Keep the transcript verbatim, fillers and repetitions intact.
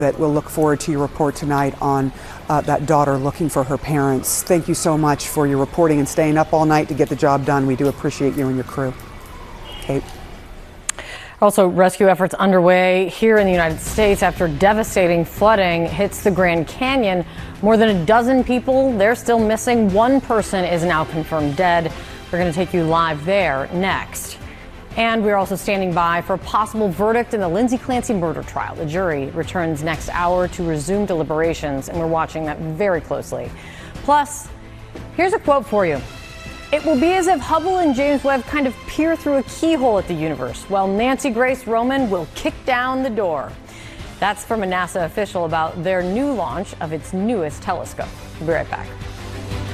That we'll look forward to your report tonight on uh, that daughter looking for her parents. Thank you so much for your reporting and staying up all night to get the job done. We do appreciate you and your crew. Kate. Also, rescue efforts underway here in the United States after devastating flooding hits the Grand Canyon. More than a dozen people, they're still missing. One person is now confirmed dead. We're going to take you live there next. And we're also standing by for a possible verdict in the Lindsay Clancy murder trial. The jury returns next hour to resume deliberations, and we're watching that very closely. Plus, here's a quote for you. It will be as if Hubble and James Webb kind of peer through a keyhole at the universe, while Nancy Grace Roman will kick down the door. That's from a NASA official about their new launch of its newest telescope. We'll be right back.